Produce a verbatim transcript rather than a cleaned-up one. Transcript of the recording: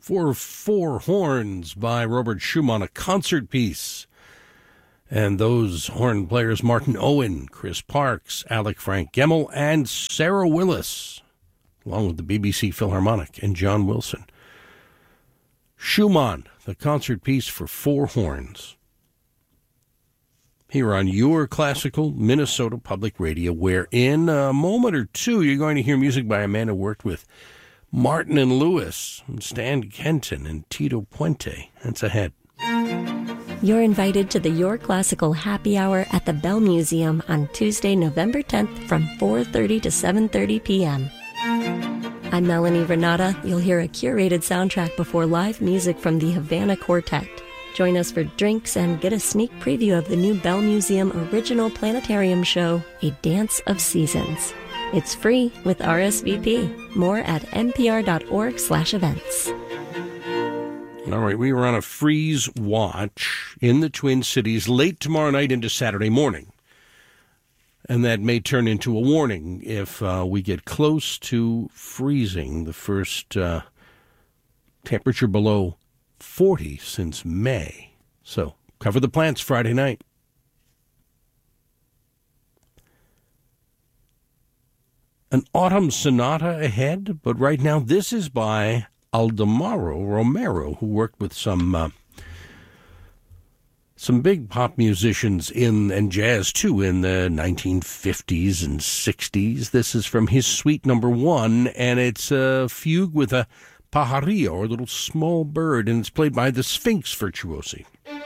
For Four Horns by Robert Schumann, a concert piece. And those horn players, Martin Owen, Chris Parks, Alec Frank Gemmel, and Sarah Willis, along with the B B C Philharmonic and John Wilson. Schumann, the concert piece for four horns. Here on your classical Minnesota Public Radio, where in a moment or two you're going to hear music by a man who worked with Martin and Lewis, Stan Kenton, and Tito Puente. That's ahead. You're invited to the Your Classical Happy Hour at the Bell Museum on Tuesday, November tenth from four thirty to seven thirty p.m. I'm Melanie Renata. You'll hear a curated soundtrack before live music from the Havana Quartet. Join us for drinks and get a sneak preview of the new Bell Museum original planetarium show, A Dance of Seasons. It's free with R S V P. More at npr.org slash events. All right, we were on a freeze watch in the Twin Cities late tomorrow night into Saturday morning. And that may turn into a warning if uh, we get close to freezing, the first uh, temperature below forty since May. So cover the plants Friday night. An autumn sonata ahead, but right now this is by Aldemaro Romero, who worked with some uh, some big pop musicians in and jazz too in the nineteen fifties and sixties. This is from his suite number one, and it's a fugue with a pajarillo, or a little small bird, and it's played by the Sphinx Virtuosi.